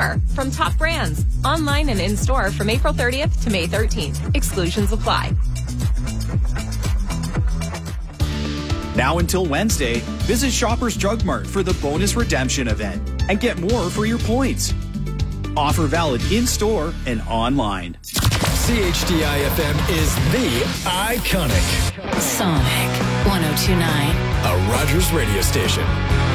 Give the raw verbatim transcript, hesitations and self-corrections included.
more from top brands. Online and in-store from April thirtieth to May thirteenth. Exclusions apply. Now until Wednesday, visit Shoppers Drug Mart for the bonus redemption event and get more for your points. Offer valid in-store and online. C H D I F M is the iconic Sonic one oh two point nine, a Rogers radio station.